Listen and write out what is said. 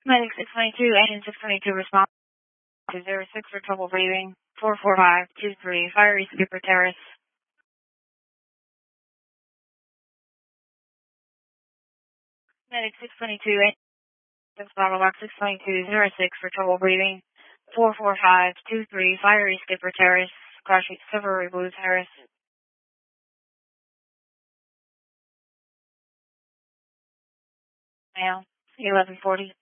Medic 622, engine 622, response to 06 for trouble breathing. 44523, fiery skipper terrace. Medic 622, engine throttle lock 622, 06 for trouble breathing. 44523, fiery skipper terrace. Caution, Silvery Blue Terrace. Mail 1140.